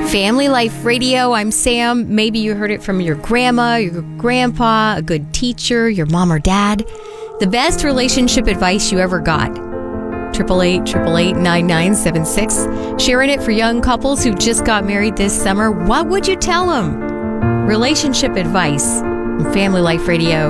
Family Life Radio, I'm Sam. Maybe you heard it from your grandma, your grandpa, a good teacher, your mom or dad. The best relationship advice you ever got. 888-888-9976. Sharing it for young couples who just got married this summer. What would you tell them? Relationship advice on Family Life Radio.